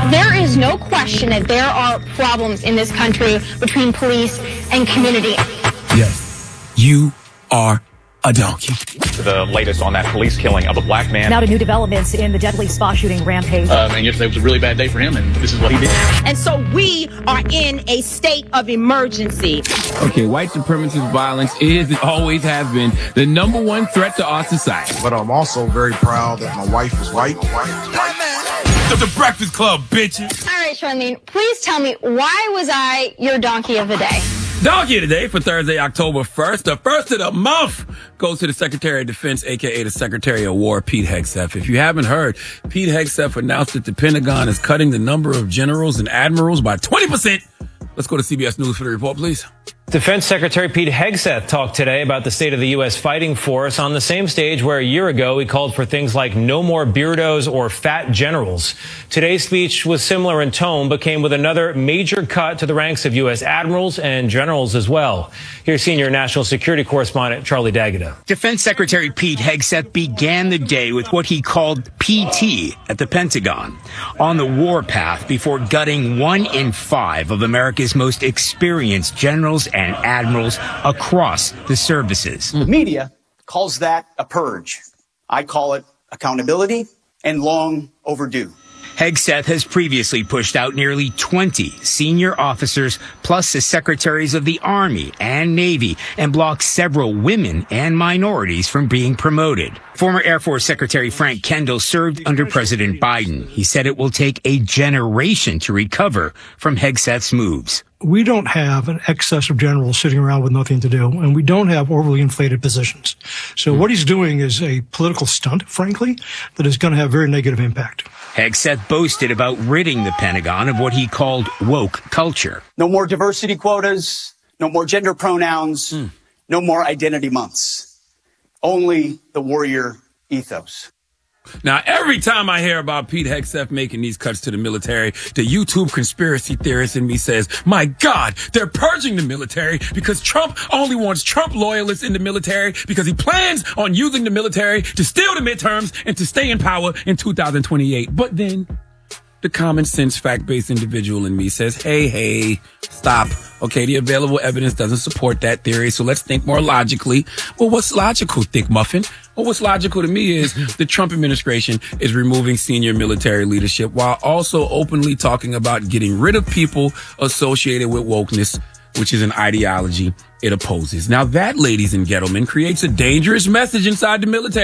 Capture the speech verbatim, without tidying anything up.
There is no question that there are problems in this country between police and community. Yes, you are a donkey. The latest on that police killing of a black man. Now to new developments in the deadly spa shooting rampage. Um, and yesterday was a really bad day for him, and this is what he did. And so we are in a state of emergency. Okay, white supremacist violence is and always has been the number one threat to our society. But I'm also very proud that my wife is white. The, the Breakfast Club, bitches. All right, Charlene, please tell me, why was I your donkey of the day? Donkey today for Thursday, October first. The first of the month goes to the Secretary of Defense, a k a the Secretary of War, Pete Hegseth. If you haven't heard, Pete Hegseth announced that the Pentagon is cutting the number of generals and admirals by twenty percent. Let's go to C B S News for the report, please. Defense Secretary Pete Hegseth talked today about the state of the U S fighting force on the same stage where a year ago he called for things like no more beardos or fat generals. Today's speech was similar in tone, but came with another major cut to the ranks of U S admirals and generals as well. Here's senior national security correspondent Charlie D'Agata. Defense Secretary Pete Hegseth began the day with what he called P T at the Pentagon, on the warpath before gutting one in five of America's most experienced generals and admirals across the services. The media calls that a purge. I call it accountability and long overdue. Hegseth has previously pushed out nearly twenty senior officers plus the secretaries of the Army and Navy and blocked several women and minorities from being promoted. Former Air Force Secretary Frank Kendall served under President Biden. He said it will take a generation to recover from Hegseth's moves. We don't have an excess of generals sitting around with nothing to do, and we don't have overly inflated positions. So what he's doing is a political stunt, frankly, that is going to have very negative impact. Hegseth boasted about ridding the Pentagon of what he called woke culture. No more diversity quotas, no more gender pronouns, mm. no more identity months. Only the warrior ethos. Now, every time I hear about Pete Hegseth making these cuts to the military, the YouTube conspiracy theorist in me says, my God, they're purging the military because Trump only wants Trump loyalists in the military because he plans on using the military to steal the midterms and to stay in power in two thousand twenty-eight. But then the common sense fact-based individual in me says, hey, hey, stop. Okay, the available evidence doesn't support that theory, so let's think more logically. Well, what's logical, Thick Muffin? Well, what's logical to me is the Trump administration is removing senior military leadership while also openly talking about getting rid of people associated with wokeness, which is an ideology it opposes. Now that, ladies and gentlemen, creates a dangerous message inside the military.